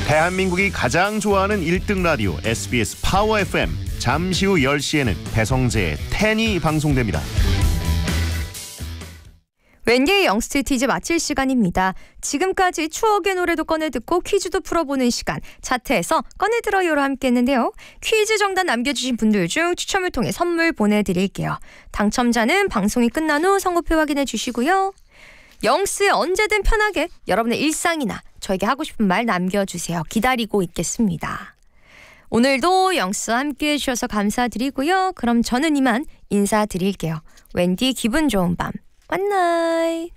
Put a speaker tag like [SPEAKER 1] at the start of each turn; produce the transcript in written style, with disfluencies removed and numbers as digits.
[SPEAKER 1] 대한민국이 가장 좋아하는 1등 라디오 SBS 파워 FM. 잠시 후 10시에는 배성재의 10이 방송됩니다.
[SPEAKER 2] 웬디의 영스트 이제 마칠 시간입니다. 지금까지 추억의 노래도 꺼내 듣고 퀴즈도 풀어보는 시간, 차트에서 꺼내 들어요로 함께했는데요. 퀴즈 정답 남겨주신 분들 중 추첨을 통해 선물 보내드릴게요. 당첨자는 방송이 끝난 후 선고표 확인해 주시고요. 영스에 언제든 편하게 여러분의 일상이나 저에게 하고 싶은 말 남겨주세요. 기다리고 있겠습니다. 오늘도 영스와 함께해 주셔서 감사드리고요. 그럼 저는 이만 인사드릴게요. 웬디 기분 좋은 밤. 굿나잇.